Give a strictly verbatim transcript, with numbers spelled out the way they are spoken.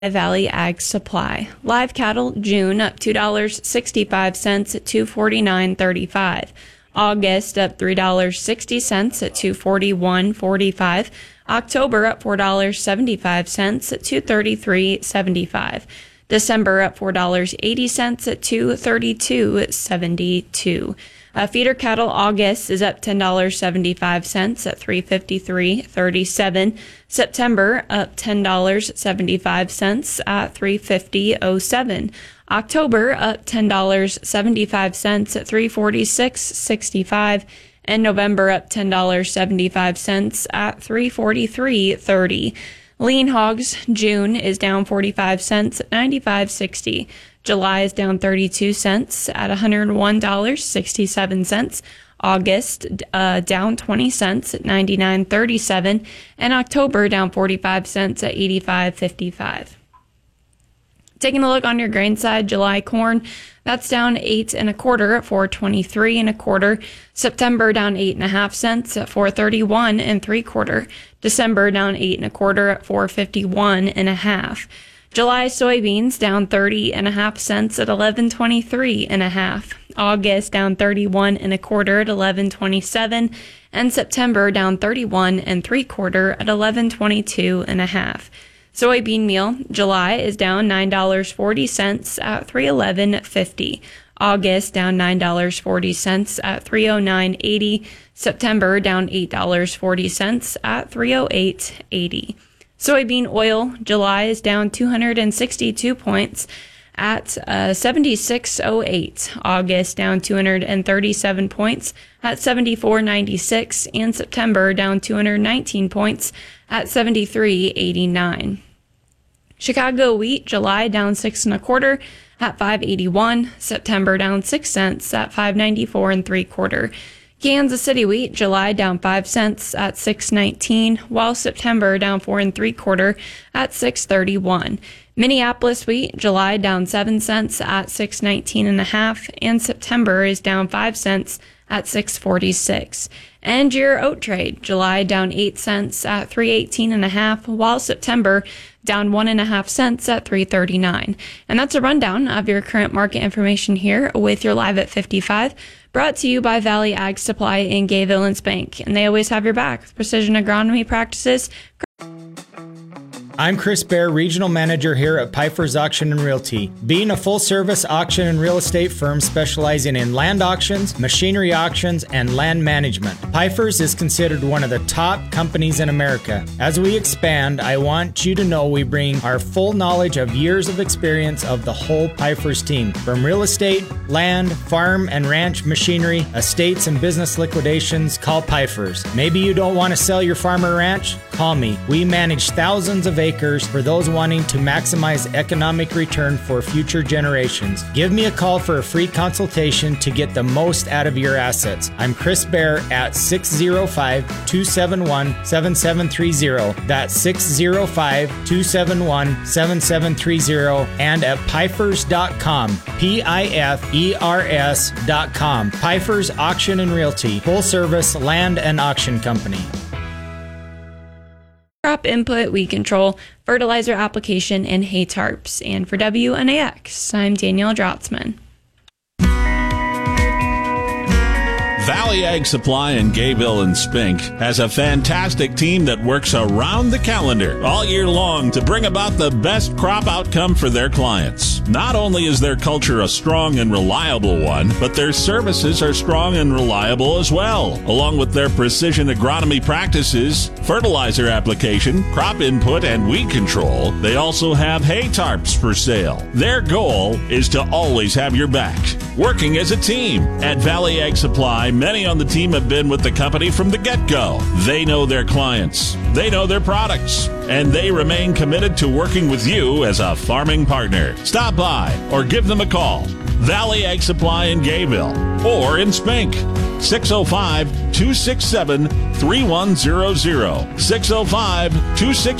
Valley Ag Supply. Live cattle, June up two dollars and sixty-five cents at two forty-nine thirty-five. August up three dollars and sixty cents at two forty-one forty-five. October up four dollars and seventy-five cents at two thirty-three seventy-five. December up four dollars and eighty cents at two thirty-two seventy-two. Uh, feeder cattle, August is up ten dollars and seventy-five cents at three fifty-three thirty-seven. September up ten dollars and seventy-five cents at three fifty oh seven. October up ten dollars and seventy-five cents at three forty-six sixty-five. And November up ten dollars and seventy-five cents at three forty-three thirty. Lean hogs, June is down forty-five cents at ninety-five sixty. July is down thirty-two cents at one hundred one dollars and sixty-seven cents. August uh, down twenty cents at ninety-nine thirty-seven. And October down forty-five cents at eighty-five fifty-five. Taking a look on your grain side, July corn, that's down eight and a quarter at four twenty-three and a quarter. September down eight and a half cents at four thirty-one and three quarter. December down eight and a quarter at four fifty-one and a half. July soybeans down thirty and a half cents at eleven twenty-three and a half. August down thirty-one and a quarter at eleven twenty-seven, and September down thirty-one and three quarter at eleven twenty-two and a half. Soybean meal, July is down nine dollars and forty cents at three eleven fifty. August down nine dollars and forty cents at three oh nine eighty. September down eight dollars and forty cents at three oh eight eighty. Soybean oil, July is down two hundred sixty-two points at uh, seventy-six oh eight. August down two hundred thirty-seven points at seventy-four ninety-six, and September down two hundred nineteen points at seventy-three eighty-nine. Chicago wheat, July down six and a quarter at five eighty-one. September down six cents at five ninety-four and three quarter. Kansas City wheat, July down five cents at six nineteen, while September down four and three quarter at six thirty-one. Minneapolis wheat, July down seven cents at six nineteen and a half, and September is down five cents at six forty-six. And your oat trade, July down eight cents at three eighteen and a half, while September down one and a half cents at three thirty-nine. And that's a rundown of your current market information here with your Live at fifty-five, brought to you by Valley Ag Supply in Gayville and Spank. And they always have your back with precision agronomy practices. I'm Chris Bear, Regional Manager here at Pfeiffer's Auction and Realty. Being a full-service auction and real estate firm specializing in land auctions, machinery auctions, and land management, Pfeiffer's is considered one of the top companies in America. As we expand, I want you to know we bring our full knowledge of years of experience of the whole Pfeiffer's team. From real estate, land, farm and ranch machinery, estates and business liquidations, call Pfeiffer's. Maybe you don't want to sell your farm or ranch? Call me. We manage thousands of acres for those wanting to maximize economic return for future generations. Give me a call for a free consultation to get the most out of your assets. I'm Chris Bear at six oh five, two seven one, seven seven three oh. That's six oh five, two seven one, seven seven three oh, and at Pfeifers dot com. P I F E R S dot com. Pfeiffer's Auction and Realty, full service land and auction company. Crop input, weed control, fertilizer application, and hay tarps. And for W N A X, I'm Danielle Drotzman. Valley Ag Supply in Gayville and Spink has a fantastic team that works around the calendar all year long to bring about the best crop outcome for their clients. Not only is their culture a strong and reliable one, but their services are strong and reliable as well. Along with their precision agronomy practices, fertilizer application, crop input, and weed control, they also have hay tarps for sale. Their goal is to always have your back. Working as a team at Valley Ag Supply, many on the team have been with the company from the get-go. They know their clients, they know their products, and they remain committed to working with you as a farming partner. Stop by or give them a call. Valley Ag Supply in Gayville or in Spink. six oh five, two six seven, three one zero zero. six oh five, two six seven